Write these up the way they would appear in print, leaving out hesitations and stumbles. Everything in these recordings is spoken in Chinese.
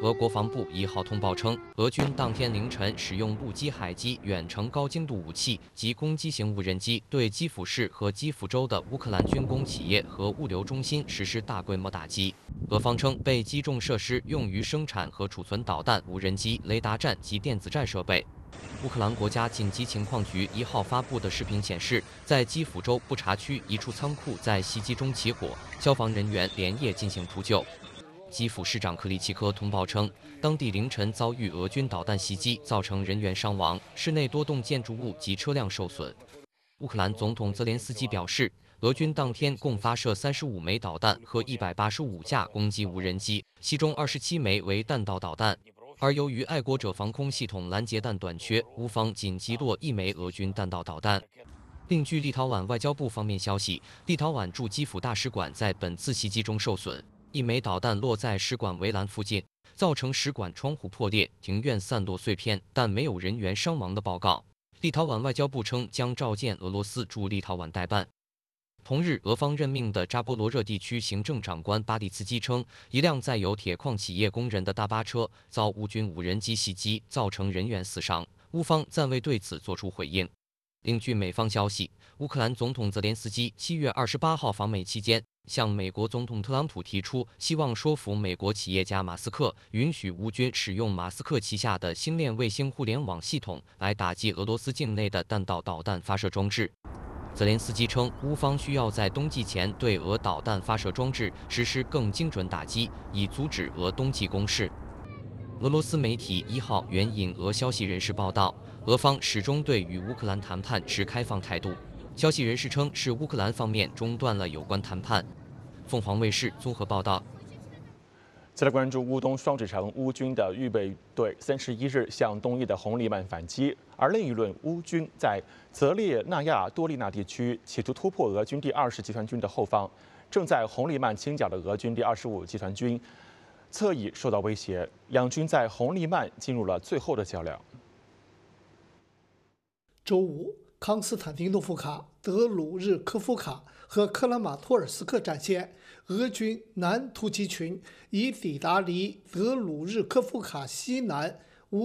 俄国防部1号通报称，俄军当天凌晨使用陆基、海基远程高精度武器及攻击型无人机，对基辅市和基辅州的乌克兰军工企业和物流中心实施大规模打击。俄方称，被击中设施用于生产和储存导弹、无人机、雷达站及电子战设备。乌克兰国家紧急情况局1号发布的视频显示，在基辅州布查区一处仓库在袭击中起火，消防人员连夜进行扑救。基辅市长克里奇科通报称，当地凌晨遭遇俄军导弹袭击，造成人员伤亡，市内多栋建筑物及车辆受损。乌克兰总统泽连斯基表示，俄军当天共发射35枚导弹和185架攻击无人机，其中27枚为弹道导弹。而由于爱国者防空系统拦截弹短缺，乌方仅击落1枚俄军弹道导弹。另据立陶宛外交部方面消息，立陶宛驻基辅大使馆在本次袭击中受损，1枚导弹落在使馆围栏附近，造成使馆窗户破裂，庭院散落碎片，但没有人员伤亡的报告。立陶宛外交部称将召见俄罗斯驻立陶宛代办。同日，俄方任命的扎波罗热地区行政长官巴里茨基称，一辆载有铁矿企业工人的大巴车遭乌军无人机袭击，造成人员死伤。乌方暂未对此作出回应。另据美方消息，乌克兰总统泽连斯基7月28号访美期间，向美国总统特朗普提出，希望说服美国企业家马斯克允许乌军使用马斯克旗下的星链卫星互联网系统来打击俄罗斯境内的弹道导弹发射装置。泽连斯基称，乌方需要在冬季前对俄导弹发射装置实施更精准打击，以阻止俄冬季攻势。俄罗斯媒体1号援引俄消息人士报道，俄方始终对与乌克兰谈判持开放态度。消息人士称，是乌克兰方面中断了有关谈判。凤凰卫视综合报道。 再来关注乌东双子城，乌军的预备队31日向东翼的红利曼反击，而另一轮乌军在泽列纳亚多利纳地区企图突破俄军第20集团军的后方，正在红利曼清剿的俄军第25集团军侧翼受到威胁，两军在红利曼进入了最后的较量。 周五，康斯坦丁诺夫卡、德鲁日科夫卡和克拉马托尔斯克战线，俄军南突击群已抵达离德鲁日科夫卡西南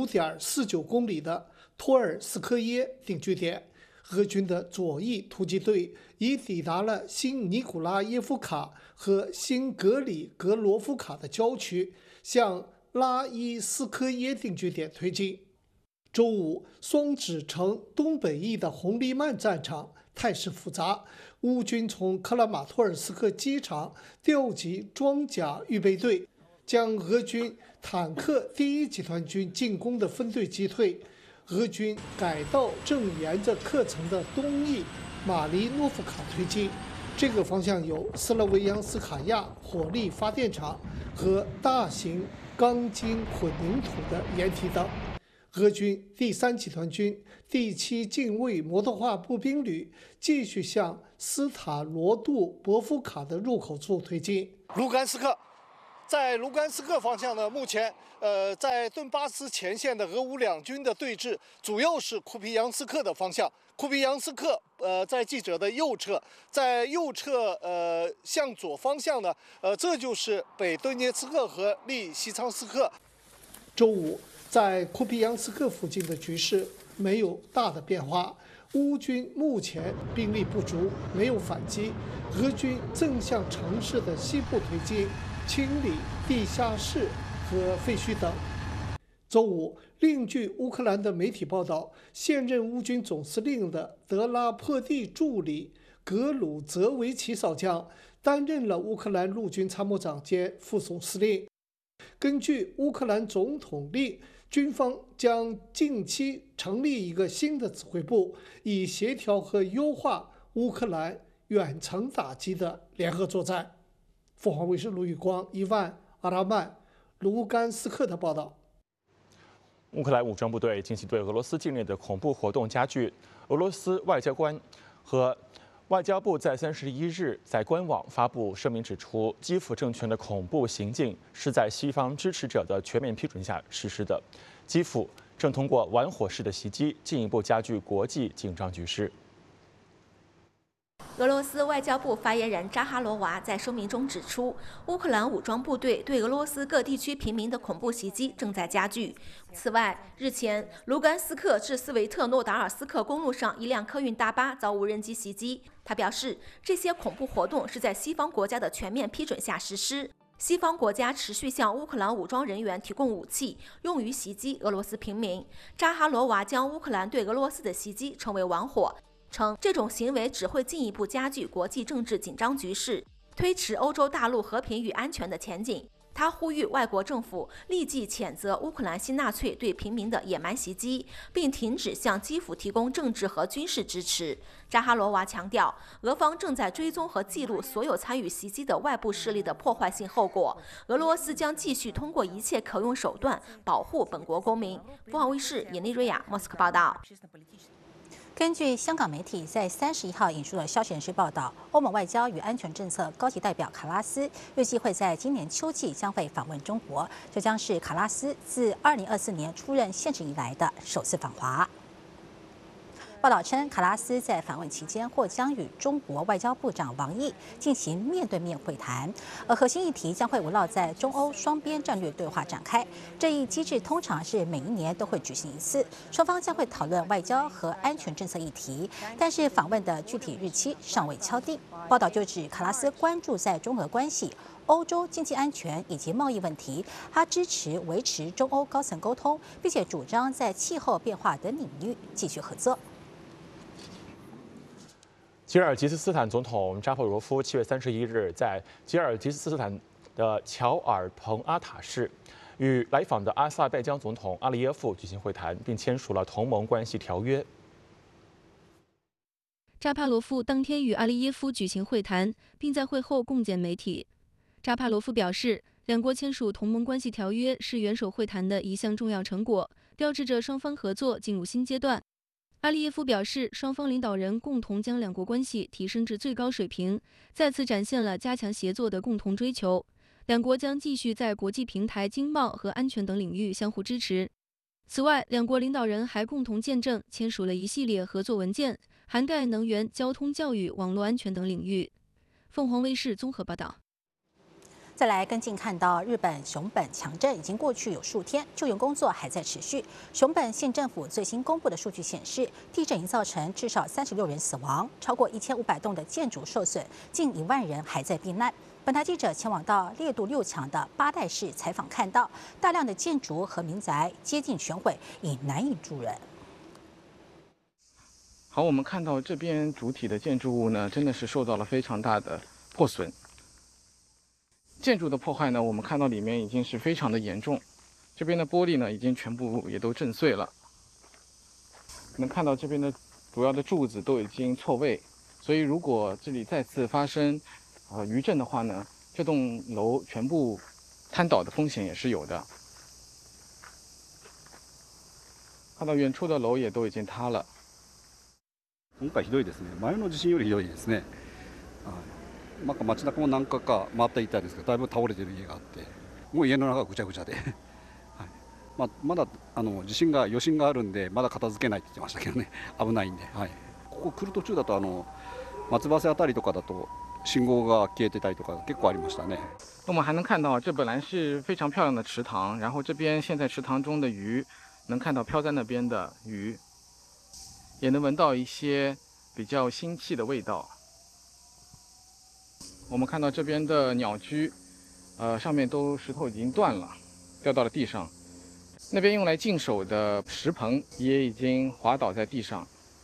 5.49公里的托尔斯科耶定居点。俄军的左翼突击队已抵达了新尼古拉耶夫卡和新格里格罗夫卡的郊区，向拉伊斯科耶定居点推进。周五，双子城东北翼的红利曼战场态势复杂，乌军从克拉马托尔斯克机场调集装甲预备队，将俄军坦克第1集团军进攻的分队击退。俄军改道正沿着克城的东翼马利诺夫卡推进，这个方向有斯拉维扬斯卡亚火力发电厂和大型钢筋混凝土的掩体等。俄军第3集团军第7近卫摩托化步兵旅继续向斯塔罗杜博夫卡的入口处推进。 卢甘斯克，在卢甘斯克方向呢，目前在顿巴斯前线的俄乌两军的对峙，主要是库皮扬斯克的方向。库皮扬斯克在记者的右侧，在右侧向左方向呢，这就是北顿涅茨克和利西昌斯克。 周五，在库皮扬斯克附近的局势没有大的变化，乌军目前兵力不足，没有反击。俄军正向城市的西部推进，清理地下室和废墟等。周五，另据乌克兰的媒体报道，现任乌军总司令的德拉珀蒂助理格鲁泽维奇少将担任了乌克兰陆军参谋长兼副总司令。根据乌克兰总统令，军方将近期成立一个新的指挥部，以协调和优化乌克兰远程打击的联合作战。凤凰卫视卢宇光、伊万·阿拉曼、卢甘斯克的报道。 乌克兰武装部队近期对俄罗斯境内的恐怖活动加剧，俄罗斯外交官和外交部在31日在官网发布声明，指出基辅政权的恐怖行径是在西方支持者的全面批准下实施的，基辅正通过玩火式的袭击进一步加剧国际紧张局势。 俄罗斯外交部发言人扎哈罗娃在声明中指出，乌克兰武装部队对俄罗斯各地区平民的恐怖袭击正在加剧。此外，日前，卢甘斯克至斯维特诺达尔斯克公路上一辆客运大巴遭无人机袭击。他表示，这些恐怖活动是在西方国家的全面批准下实施。西方国家持续向乌克兰武装人员提供武器，用于袭击俄罗斯平民。扎哈罗娃将乌克兰对俄罗斯的袭击称为玩火，称这种行为只会进一步加剧国际政治紧张局势，推迟欧洲大陆和平与安全的前景。他呼吁外国政府立即谴责乌克兰新纳粹对平民的野蛮袭击，并停止向基辅提供政治和军事支持。扎哈罗娃强调，俄方正在追踪和记录所有参与袭击的外部势力的破坏性后果。俄罗斯将继续通过一切可用手段保护本国公民。凤凰卫视尹丽瑞亚莫斯科报道。 根据香港媒体在31号引述的消息人士报道，欧盟外交与安全政策高级代表卡拉斯预计会在今年秋季将会访问中国，这将是卡拉斯自2024年出任现职以来的首次访华。报道称，卡拉斯在访问期间或将与中国外交部长王毅进行面对面会谈，而核心议题将会围绕在中欧双边战略对话展开。这一机制通常是每一年都会举行一次，双方将会讨论外交和安全政策议题，但是访问的具体日期尚未敲定。报道就指，卡拉斯关注在中俄关系、欧洲经济安全以及贸易问题，他支持维持中欧高层沟通，并且主张在气候变化等领域继续合作。 吉尔吉斯斯坦总统扎波罗夫7月31日在吉尔吉斯斯坦的乔尔彭阿塔市与来访的阿塞拜疆总统阿利耶夫举行会谈，并签署了同盟关系条约。 扎帕罗夫当天与阿利耶夫举行会谈，并在会后共见媒体。扎帕罗夫表示，两国签署同盟关系条约是元首会谈的一项重要成果，标志着双方合作进入新阶段。阿利耶夫表示，双方领导人共同将两国关系提升至最高水平，再次展现了加强协作的共同追求。两国将继续在国际平台、经贸和安全等领域相互支持。此外，两国领导人还共同见证签署了一系列合作文件，涵盖能源、交通、教育、网络安全等领域。凤凰卫视综合报道。 再来跟进看到，日本熊本强震已经过去有数天，救援工作还在持续。熊本县政府最新公布的数据显示，地震已造成至少36人死亡，超过1500栋的建筑受损，近1万人还在避难。本台记者前往到烈度6强的八代市采访，看到大量的建筑和民宅接近全毁，已难以住人。 好，我们看到这边主体的建筑物呢，真的是受到了非常大的破损。建筑的破坏呢，我们看到里面已经是非常的严重，这边的玻璃呢已经全部也都震碎了。能看到这边的主要的柱子都已经错位，所以如果这里再次发生余震的话呢，这栋楼全部瘫倒的风险也是有的。看到遠處的楼也都已经塌了。 今回ひどいですね。前の地震よりひどいですね。なんか街中も何回か回っていたんですけど、だいぶ倒れてる家があって、もう家の中がぐちゃぐちゃで、はい、まだ地震が余震があるんで、まだ片付けないって言ってましたけどね、危ないんで、はい、ここ来る途中だと松葉瀬あたりとかだと信号が消えてたりとか結構ありましたね。 我们还能看到，这本来是非常漂亮的池塘，然后这边现在池塘中的鱼，能看到漂在那边的鱼，也能闻到一些比较腥气的味道。我们看到这边的鸟居，上面都石头已经断了，掉到了地上。那边用来净手的石棚也已经滑倒在地上。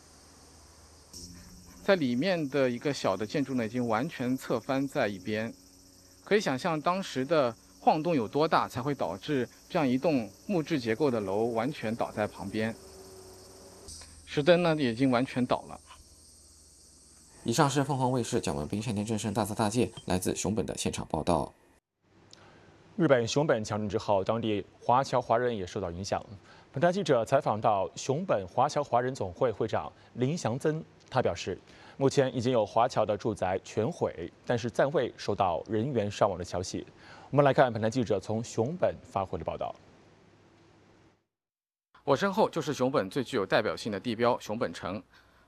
在里面的一个小的建筑呢，已经完全侧翻在一边。可以想象当时的晃动有多大，才会导致这样一栋木质结构的楼完全倒在旁边。石灯呢，也已经完全倒了。 以上是凤凰卫视蒋文斌、山田正胜大泽大介来自熊本的现场报道。 日本熊本强震之后，当地华侨华人也受到影响。本台记者采访到熊本华侨华人总会会长林祥增，他表示，目前已经有华侨的住宅全毁，但是暂未收到人员伤亡的消息。我们来看本台记者从熊本发回的报道。 我身后就是熊本最具有代表性的地标熊本城。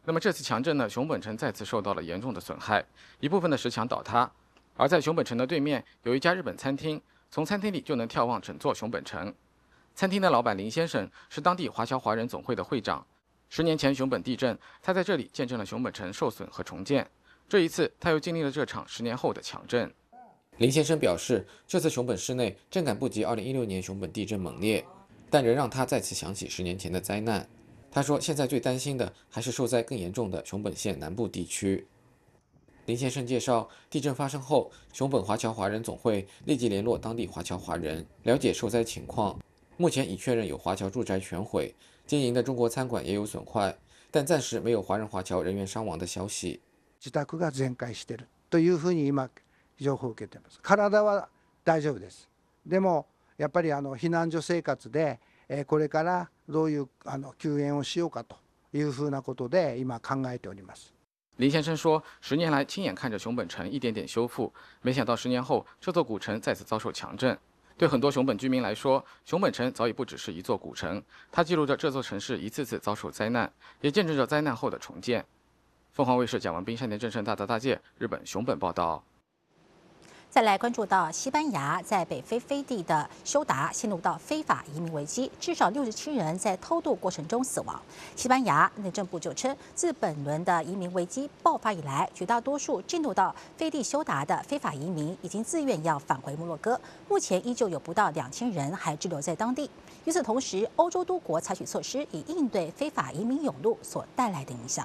那么这次强震呢，熊本城再次受到了严重的损害，一部分的石墙倒塌。而在熊本城的对面有一家日本餐厅，从餐厅里就能眺望整座熊本城。餐厅的老板林先生是当地华侨华人总会的会长。10年前熊本地震，他在这里见证了熊本城受损和重建。这一次，他又经历了这场10年后的强震。 林先生表示，这次熊本市内震感不及2016年熊本地震猛烈，但仍让他再次想起10年前的灾难。他说，现在最担心的还是受灾更严重的熊本县南部地区。林先生介绍，地震发生后，熊本华侨华人总会立即联络当地华侨华人，了解受灾情况。目前已确认有華僑住宅全毁，经营的中国餐馆也有损坏，但暂时没有華人華僑人員傷亡的消息。 自宅が全壊しているというふうに今情報を受けています。体は大丈夫です。でもやっぱり避難所生活でこれからどういう救援をしようかというふうなことで今考えております。 林先生说，10年来亲眼看着熊本城一点点修复，没想到10年后这座古城再次遭受强震。对很多熊本居民来说，熊本城早已不只是一座古城，它记录着这座城市一次次遭受灾难，也见证着灾难后的重建。凤凰卫视蒋文斌、山田正胜、大泽大介，日本熊本报道。 再来关注到西班牙在北非飞地的休达陷入到非法移民危机，至少67人在偷渡过程中死亡。西班牙内政部就称，自本轮的移民危机爆发以来，绝大多数进入到飞地休达的非法移民已经自愿要返回摩洛哥，目前依旧有不到2000人还滞留在当地。与此同时，欧洲多国采取措施以应对非法移民涌入所带来的影响。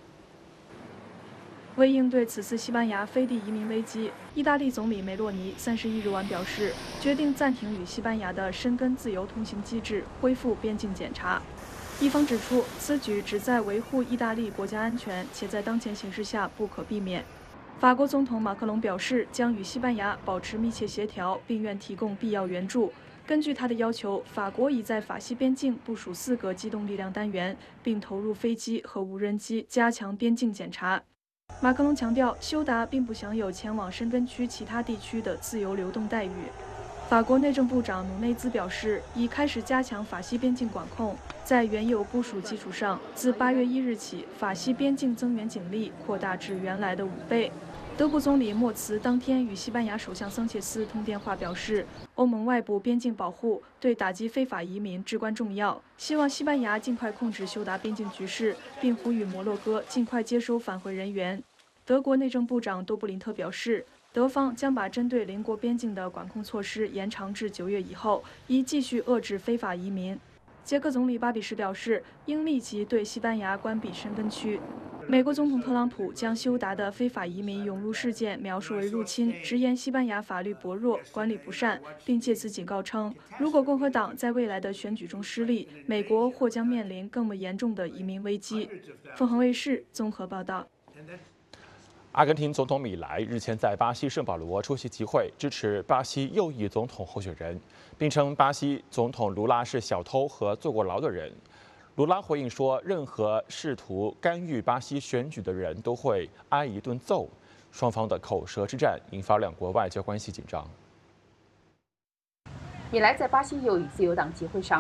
为应对此次西班牙飞地移民危机，意大利总理梅洛尼31日晚表示，决定暂停与西班牙的申根自由通行机制，恢复边境检查。一方指出，此举旨在维护意大利国家安全，且在当前形势下不可避免。法国总统马克龙表示，将与西班牙保持密切协调，并愿提供必要援助。根据他的要求，法国已在法西边境部署4个机动力量单元，并投入飞机和无人机，加强边境检查。马克龙强调，休达并不享有前往申根区其他地区的自由流动待遇。法国内政部长努内兹表示，已开始加强法西边境管控，在原有部署基础上，自8月1日起，法西边境增援警力扩大至原来的5倍。德国总理默茨当天与西班牙首相桑切斯通电话，表示欧盟外部边境保护对打击非法移民至关重要，希望西班牙尽快控制休达边境局势，并呼吁摩洛哥尽快接收返回人员。德国内政部长多布林特表示，德方将把针对邻国边境的管控措施延长至9月以后，以继续遏制非法移民。捷克总理巴比什表示，应立即对西班牙关闭申根区。美国总统特朗普将休达的非法移民涌入事件描述为入侵，直言西班牙法律薄弱、管理不善，并借此警告称，如果共和党在未来的选举中失利，美国或将面临更为严重的移民危机。凤凰卫视综合报道。 阿根廷总统米莱日前在巴西圣保罗出席集会，支持巴西右翼总统候选人，并称巴西总统卢拉是小偷和坐过牢的人。卢拉回应说，任何试图干预巴西选举的人都会挨一顿揍。双方的口舌之战引发两国外交关系紧张。 米莱在巴西右翼自由党集会上